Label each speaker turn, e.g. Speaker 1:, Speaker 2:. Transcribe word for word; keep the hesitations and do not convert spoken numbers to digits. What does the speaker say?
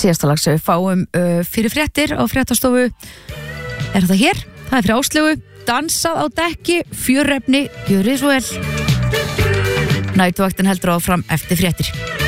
Speaker 1: síðasta lag sem við fáum uh, fyrir fréttir á fréttastofu er þetta hér, það er fyrir Áslaugu Dansað á dekki, fjörefni gjörið svo vel Næturvaktin heldur áfram eftir fréttir